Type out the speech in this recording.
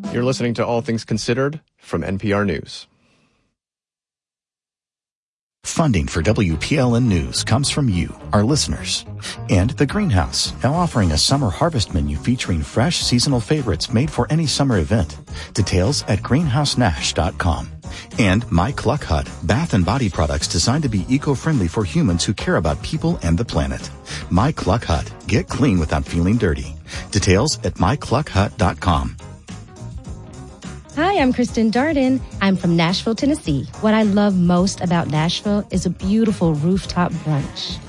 You're listening to All Things Considered from NPR News. Funding for WPLN News comes from you, our listeners. And The Greenhouse, now offering a summer harvest menu featuring fresh seasonal favorites made for any summer event. Details at greenhousenash.com. And My Cluck Hut, bath and body products designed to be eco-friendly for humans who care about people and the planet. My Cluck Hut, get clean without feeling dirty. Details at mycluckhut.com. Hi, I'm Kristen Darden. I'm from Nashville, Tennessee. What I love most about Nashville is a beautiful rooftop brunch.